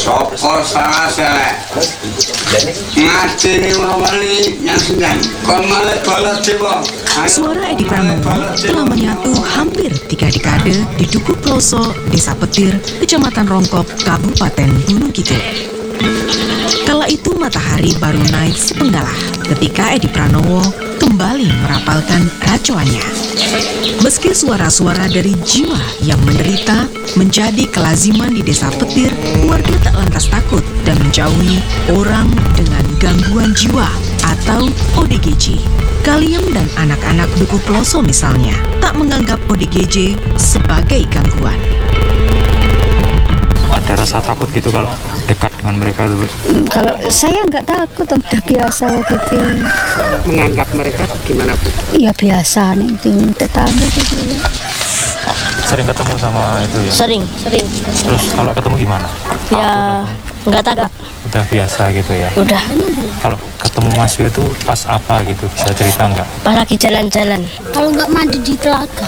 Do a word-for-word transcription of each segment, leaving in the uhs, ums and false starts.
Sopo salah selek. Ngajeni wali yang sedang. Kon malah balas dewa. Suara Edi Pranowo telah menyatu hampir tiga dekade di Dukuh Ploso, Desa Petir, Kecamatan Rongkop, Kabupaten Gunung Kidul. Kala itu matahari baru naik sepenggalah ketika Edi Pranowo kembali merapalkan racuannya. Meski suara-suara dari jiwa yang menderita menjadi kelaziman di Desa Petir, warga tak lantas takut dan menjauhi orang dengan gangguan jiwa atau O D G J. Kaliem dan anak-anak Dukuh Ploso misalnya tak menganggap O D G J sebagai gangguan. Ada rasa takut gitu kalau dekat dengan mereka dulu? Kalau saya nggak takut, udah biasa gitu. Menganggap mereka gimana, Bu? Iya biasa nih, tetangga gitu. Sering ketemu sama itu ya? Sering, sering. Terus kalau ketemu gimana? Ya nggak takut. Udah biasa gitu ya? Udah. Kalau ketemu Mas Yu itu pas apa gitu? Bisa cerita nggak? Pas lagi jalan-jalan. Kalau nggak mandi di telaga.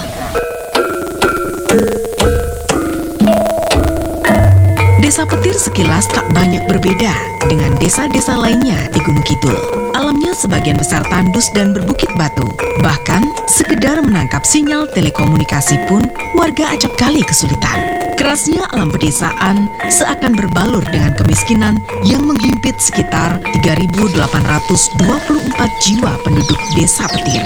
Desa Petir sekilas tak banyak berbeda dengan desa-desa lainnya di Gunung Kidul. Alamnya sebagian besar tandus dan berbukit batu. Bahkan, sekedar menangkap sinyal telekomunikasi pun warga acap kali kesulitan. Kerasnya alam pedesaan seakan berbalur dengan kemiskinan yang menghimpit sekitar tiga ribu delapan ratus dua puluh empat jiwa penduduk Desa Petir.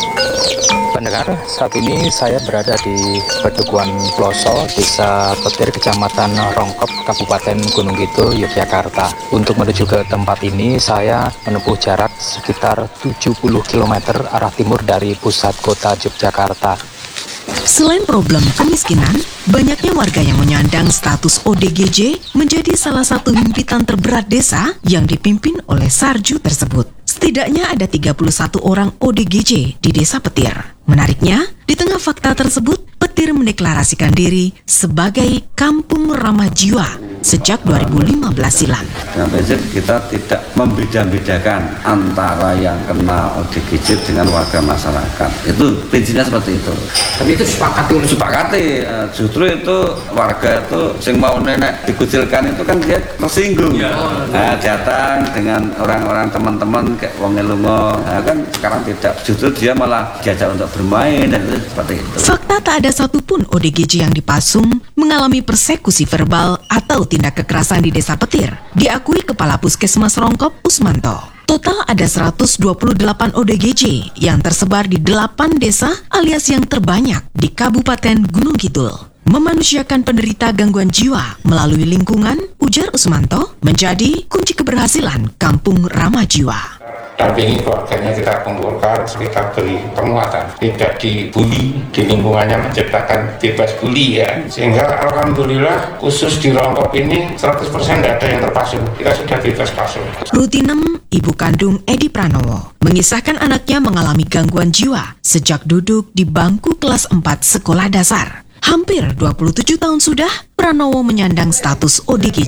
Pendengar, saat ini saya berada di Pedukuhan Ploso, Desa Petir, Kecamatan Rongkop, Kabupaten Gunung Kidul, Yogyakarta. Untuk menuju ke tempat ini, saya menempuh jarak sekitar tujuh puluh kilometer arah timur dari pusat kota Yogyakarta. Selain problem kemiskinan, banyaknya warga yang menyandang status O D G J menjadi salah satu himpitan terberat desa yang dipimpin oleh Sarju tersebut. Setidaknya ada tiga puluh satu orang O D G J di Desa Petir. Menariknya, di tengah fakta tersebut, Petir mendeklarasikan diri sebagai kampung ramah jiwa sejak dua ribu lima belas silam. Dengan prinsip kita tidak membeda-bedakan antara yang kena O D G J dengan warga masyarakat. Itu prinsipnya seperti itu. Tapi itu disepakati oleh Sepakati, justru itu warga itu yang mau nenek dikucilkan itu kan dia tersinggung. Ya. Nah, datang dengan orang-orang teman-teman kayak wong elungo, nah, kan sekarang tidak. Justru dia malah diajak untuk bermain dan itu seperti itu. Fakta tak ada satupun O D G J yang dipasung mengalami persekusi verbal atau tindak kekerasan di Desa Petir, diakui Kepala Puskesmas Rongkop Usmanto. Total ada seratus dua puluh delapan O D G J yang tersebar di delapan desa alias yang terbanyak di Kabupaten Gunung Kidul. Memanusiakan penderita gangguan jiwa melalui lingkungan, ujar Usmanto, menjadi kunci keberhasilan kampung ramah jiwa. Dampingi keluarganya, kita kumpulkan, kita beri penguatan, tidak dibully, di lingkungannya menciptakan bebas bully ya. Sehingga alhamdulillah khusus di Rongkop ini seratus persen tidak ada yang terpasung, kita sudah bebas pasung. Rutinem, ibu kandung Edi Pranowo, mengisahkan anaknya mengalami gangguan jiwa sejak duduk di bangku kelas empat sekolah dasar. Hampir dua puluh tujuh tahun sudah, Pranowo menyandang status O D G J.